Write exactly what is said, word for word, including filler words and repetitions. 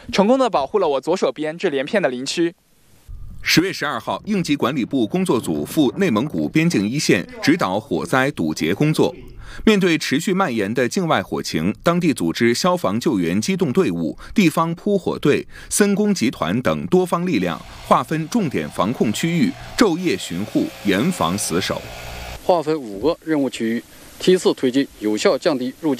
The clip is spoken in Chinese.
成功的保护了我左手边这连片的林区。 十月十二号，应急管理部工作组赴内蒙古边境一线指导火灾堵截工作。面对持续蔓延的境外火情，当地组织消防救援机动队伍、地方扑火队、森工集团等多方力量，划分重点防控区域，昼夜巡护，严防死守。 划分五个任务区域，梯次推进，有效降低入境